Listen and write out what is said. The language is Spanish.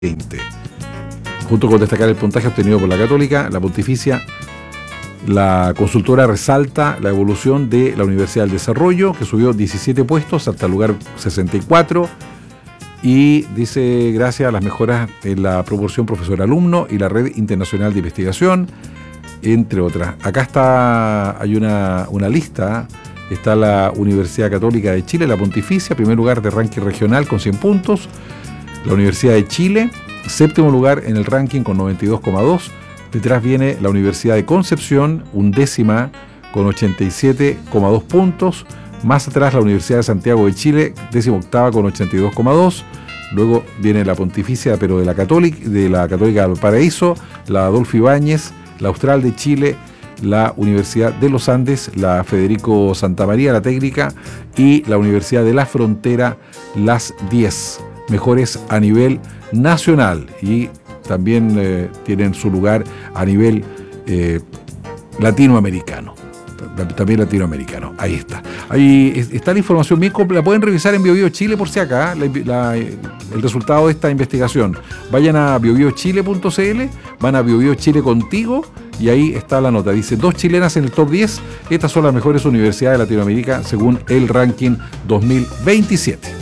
2020. Junto con destacar el puntaje obtenido por la Católica, la Pontificia, la consultora resalta la evolución de la Universidad del Desarrollo, que subió 17 puestos hasta el lugar 64, y dice gracias a las mejoras en la proporción profesor-alumno y la red internacional de investigación, entre otras. Acá hay una lista. Está la Universidad Católica de Chile, la Pontificia, primer lugar de ranking regional con 100 puntos. La Universidad de Chile, séptimo lugar en el ranking con 92,2. Detrás viene la Universidad de Concepción, undécima con 87,2 puntos. Más atrás la Universidad de Santiago de Chile, décima octava con 82,2. Luego viene la Pontificia, pero de la Católica de Valparaíso, la Adolfo Ibáñez, la Austral de Chile, la Universidad de los Andes, la Federico Santa María, la Técnica, y la Universidad de la Frontera, las 10 mejores a nivel nacional, y también tienen su lugar a nivel latinoamericano. También latinoamericano. Ahí está. Ahí está la información bien completa. La pueden revisar en BioBio Chile por si acá, el resultado de esta investigación. Vayan a biobiochile.cl, van a BioBio Chile contigo, y ahí está la nota. Dice 2 chilenas en el top 10. Estas son las mejores universidades de Latinoamérica según el ranking 2027.